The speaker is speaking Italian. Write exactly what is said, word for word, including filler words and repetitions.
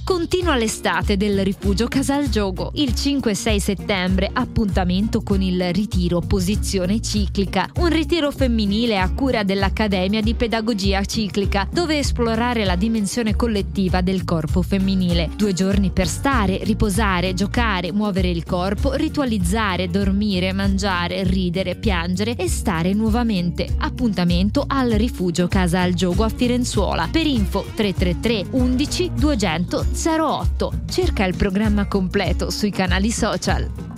Continua l'estate del Rifugio Casalgiogo. Il cinque e sei settembre appuntamento con il ritiro Posizione Ciclica, un ritiro femminile a cura dell'Accademia di Pedagogia Ciclica, dove esplorare la dimensione collettiva del corpo femminile. Due giorni per stare, riposare, giocare, muovere il corpo, ritualizzare, dormire, mangiare, ridere, piangere e stare nuovamente. Appuntamento al Rifugio Casalgiogo a Firenzuola. Per info tre tre tre undici duecento zero otto. Cerca il programma completo sui canali social.